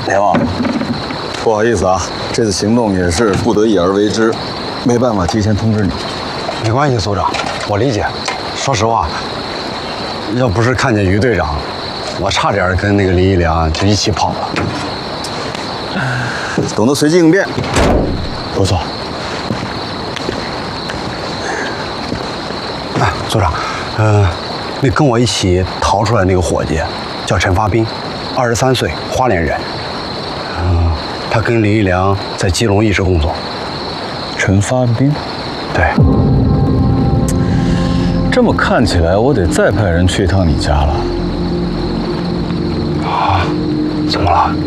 连王，不好意思啊，这次行动也是不得已而为之，没办法提前通知你。 没关系，组长，我理解。说实话，要不是看见于队长，我差点跟那个林一良就一起跑了。 懂得随机应变， 不错。哎，组长，那跟我一起逃出来那个伙计叫陈发斌，23岁，花莲人。他跟林一良在基隆一直工作。 陈发斌， 对。 这么看起来，我得再派人去一趟你家了。 啊？怎么了？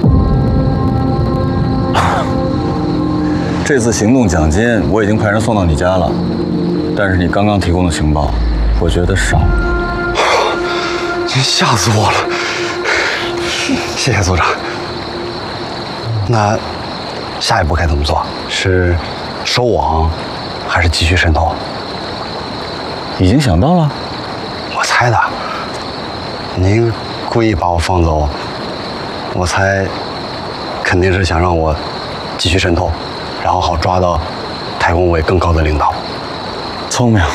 这次行动奖金我已经派人送到你家了，但是你刚刚提供的情报，我觉得少了。 真吓死我了！谢谢组长。那下一步该怎么做？是收网，还是继续渗透？ 已经想到了？ 我猜的。您故意把我放走，我猜肯定是想让我继续渗透，然后好抓到太空委更高的领导。 聪明。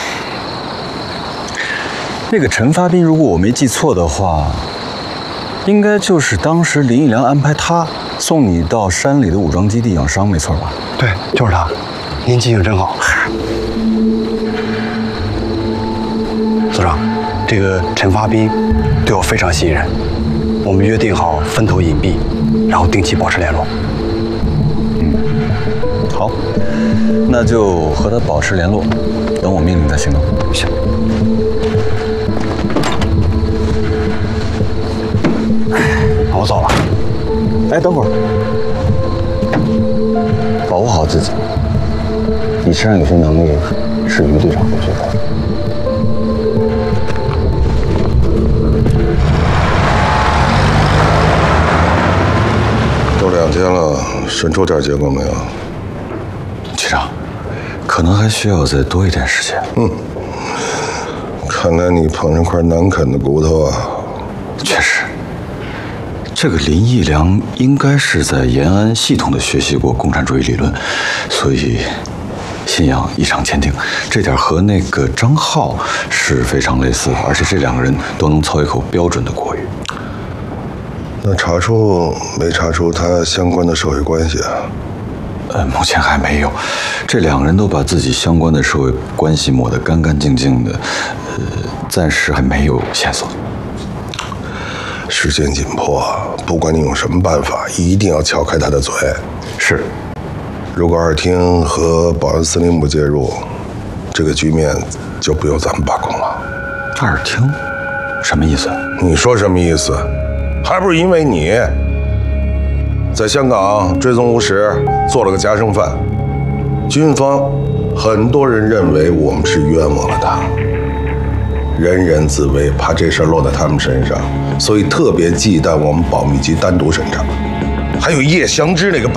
那个陈发斌，如果我没记错的话，应该就是当时林一良安排他送你到山里的武装基地养伤，没错吧？ 对，就是他。您记性真好。组长，这个陈发斌对我非常信任，我们约定好分头隐蔽，然后定期保持联络。 好，那就和他保持联络，等我命令再行动。 行。那我走了。 哎，等会儿，保护好自己。你身上有些能力是于队长会学的。 都2天了，审出点结果没有？ 局长，可能还需要再多一点时间。 看来你碰上块难啃的骨头啊。 确实，这个林义良应该是在延安系统的学习过共产主义理论，所以信仰异常坚定。这点和那个张浩是非常类似，而且这2个人都能操一口标准的国语。 那查出没查出他相关的社会关系啊？ 目前还没有。这2个人都把自己相关的社会关系抹得干干净净的，暂时还没有线索。 时间紧迫，不管你用什么办法，一定要撬开他的嘴。 是。 如果2厅和保安司令部介入，这个局面就不由咱们把控了。 2厅？什么意思？ 你说什么意思？还不是因为你在香港追踪无实，做了个夹生犯。军方很多人认为我们是冤枉了他，人人自危，怕这事儿落在他们身上，所以特别忌惮我们保密局单独审查。还有叶祥之那个笨